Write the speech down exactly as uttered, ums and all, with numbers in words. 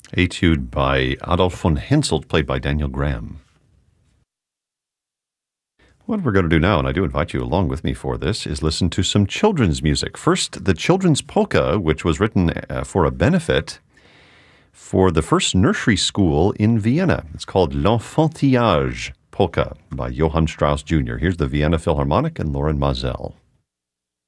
Etude by Adolf von Henselt, played by Daniel Graham. What we're going to do now, and I do invite you along with me for this, is listen to some children's music. First, the Children's Polka, which was written uh, for a benefit for the first nursery school in Vienna. It's called L'Enfantillage Polka by Johann Strauss Junior Here's the Vienna Philharmonic and Lauren Mazel.